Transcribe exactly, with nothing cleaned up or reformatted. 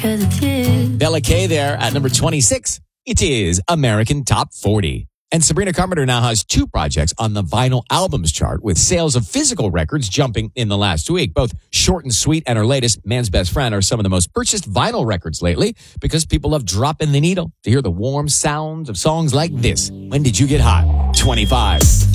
'cause it's you. Bella K there at number twenty-six. It is American Top forty. And Sabrina Carpenter now has two projects on the vinyl albums chart, with sales of physical records jumping in the last week. Both Short and Sweet and her latest, Man's Best Friend, are some of the most purchased vinyl records lately because people love dropping the needle to hear the warm sounds of songs like this. When Did You Get Hot? twenty-five.